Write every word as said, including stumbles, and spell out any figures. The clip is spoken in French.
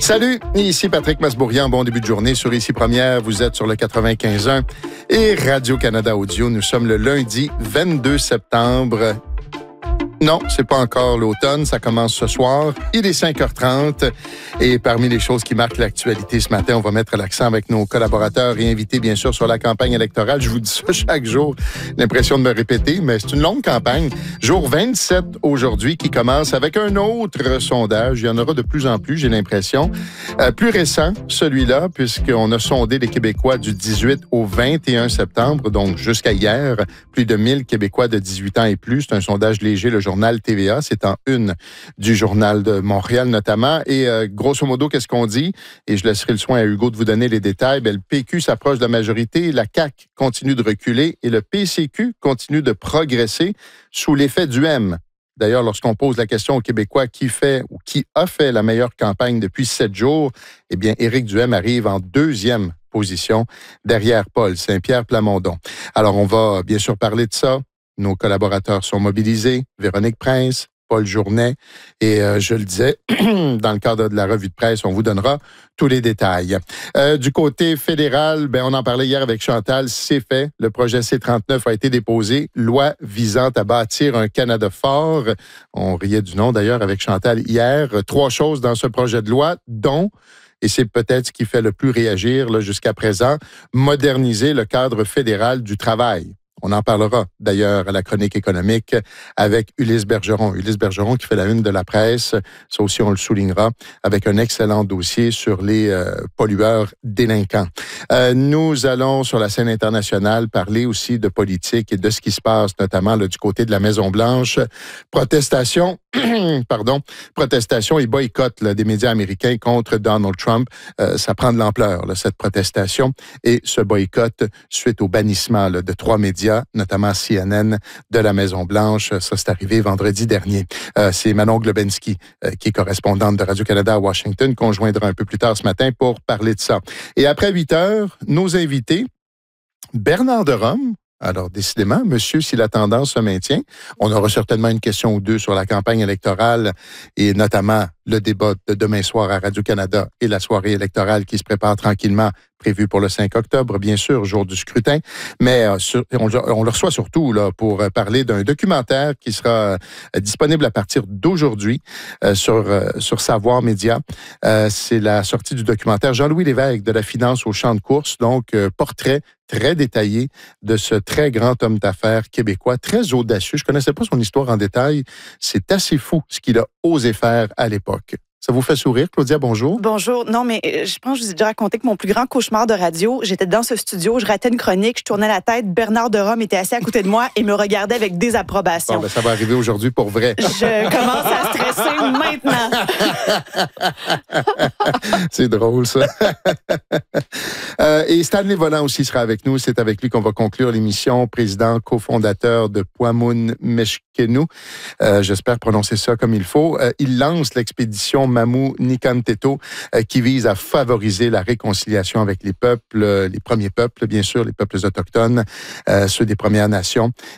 Salut, ici Patrick Masbourian. Bon début de journée sur Ici Première. Vous êtes sur le quatre-vingt-quinze un et Radio-Canada Audio. Nous sommes le lundi vingt-deux septembre. Non, c'est pas encore l'automne, ça commence ce soir. Il est cinq heures trente et parmi les choses qui marquent l'actualité ce matin, on va mettre l'accent avec nos collaborateurs et invités, bien sûr, sur la campagne électorale. Je vous dis ça chaque jour, l'impression de me répéter, mais c'est une longue campagne. Jour vingt-sept aujourd'hui qui commence avec un autre sondage. Il y en aura de plus en plus, j'ai l'impression. Euh, plus récent, celui-là, puisqu'on a sondé les Québécois du dix-huit au vingt et un septembre, donc jusqu'à hier, plus de mille Québécois de dix-huit ans et plus. C'est un sondage léger, le journal T V A, c'est en une du journal de Montréal notamment. Et euh, grosso modo, qu'est-ce qu'on dit? Et je laisserai le soin à Hugo de vous donner les détails. Bien, le P Q s'approche de la majorité, la C A Q continue de reculer et le P C Q continue de progresser sous l'effet du M. D'ailleurs, lorsqu'on pose la question aux Québécois qui fait ou qui a fait la meilleure campagne depuis sept jours, eh bien, Éric Duhem arrive en deuxième position derrière Paul Saint-Pierre Plamondon. Alors, on va bien sûr parler de ça. Nos collaborateurs sont mobilisés. Véronique Prince, Paul Journet. Et euh, je le disais, dans le cadre de la revue de presse, on vous donnera tous les détails. Euh, du côté fédéral, ben, on en parlait hier avec Chantal, c'est fait. Le projet C trente-neuf a été déposé. Loi visant à bâtir un Canada fort. On riait du nom d'ailleurs avec Chantal hier. Trois choses dans ce projet de loi, dont... et c'est peut-être ce qui fait le plus réagir là, jusqu'à présent, moderniser le cadre fédéral du travail. On en parlera d'ailleurs à la chronique économique avec Ulysse Bergeron. Ulysse Bergeron qui fait la une de la presse, ça aussi on le soulignera, avec un excellent dossier sur les euh, pollueurs délinquants. Euh, nous allons sur la scène internationale parler aussi de politique et de ce qui se passe notamment là, du côté de la Maison-Blanche. Protestation, pardon, protestation et boycott là, des médias américains contre Donald Trump. Euh, ça prend de l'ampleur, là, cette protestation et ce boycott suite au bannissement là, de trois médias, notamment C N N, de la Maison-Blanche. Ça, c'est arrivé vendredi dernier. Euh, c'est Manon Globensky, euh, qui est correspondante de Radio-Canada à Washington, qu'on joindra un peu plus tard ce matin pour parler de ça. Et après huit heures, nos invités, Bernard de Rome. Alors, décidément, monsieur, si la tendance se maintient, on aura certainement une question ou deux sur la campagne électorale et notamment le débat de demain soir à Radio-Canada et la soirée électorale qui se prépare tranquillement, prévue pour le cinq octobre, bien sûr, jour du scrutin. Mais euh, sur, on, on le reçoit surtout là pour parler d'un documentaire qui sera euh, disponible à partir d'aujourd'hui euh, sur, euh, sur Savoir Média. Euh, c'est la sortie du documentaire Jean-Louis Lévesque de la finance au champ de course, donc euh, portrait très détaillé de ce très grand homme d'affaires québécois, très audacieux. Je connaissais pas son histoire en détail. C'est assez fou ce qu'il a osé faire à l'époque. Ça vous fait sourire, Claudia? Bonjour. Bonjour. Non, mais je pense que je vous ai déjà raconté que mon plus grand cauchemar de radio, j'étais dans ce studio, je ratais une chronique, je tournais la tête, Bernard de Rome était assis à côté de moi et me regardait avec désapprobation. Bon, ben, ça va arriver aujourd'hui pour vrai. Je commence à stresser maintenant. C'est drôle, ça. euh, et Stanley Volant aussi sera avec nous. C'est avec lui qu'on va conclure l'émission. Président, cofondateur de Puamun Meshkenu. Euh, j'espère prononcer ça comme il faut. Euh, il lance l'expédition Mamu Nikanteto, euh, qui vise à favoriser la réconciliation avec les peuples, euh, les premiers peuples, bien sûr, les peuples autochtones, euh, ceux des Premières Nations.